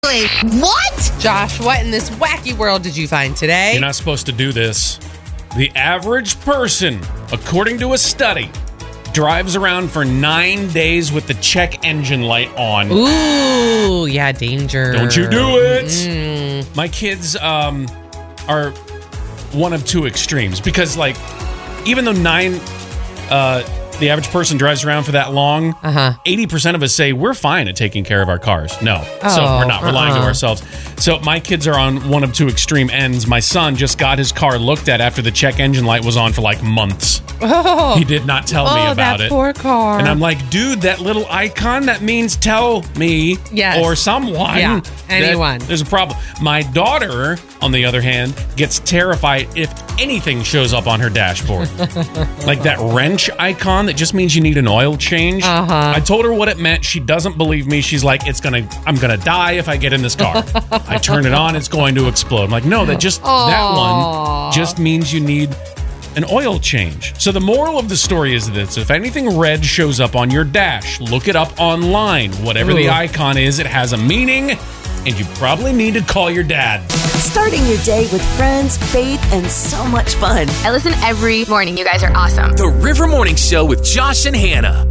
What? Josh, what in this wacky world did you find today? You're not supposed to do this. The average person, according to a study, drives around for 9 days with the check engine light on. Ooh, yeah, danger. Don't you do it. My kids are one of two extremes because, like, even though the average person drives around for that long, 80% of us say we're fine at taking care of our cars. No. So we're not relying to ourselves. So my kids are on one of two extreme ends. My son just got his car looked at after the check engine light was on for like months. Oh. He did not tell me about that it. Poor car. And I'm like, dude, that little icon, that means tell me or someone anyone. that there's a problem. My daughter, on the other hand, gets terrified if anything shows up on her dashboard. Like that wrench icon that just means you need an oil change. I told her what it meant. She doesn't believe me. She's like, I'm gonna die if I get in this car. I turn it on, it's going to explode. I'm like, no, that one just means you need an oil change. So the moral of the story is this: if anything red shows up on your dash, look it up online. Whatever the icon is, it has a meaning, and you probably need to call your dad. Starting your day with friends, faith, and so much fun. I listen every morning. You guys are awesome. The River Morning Show with Josh and Hannah.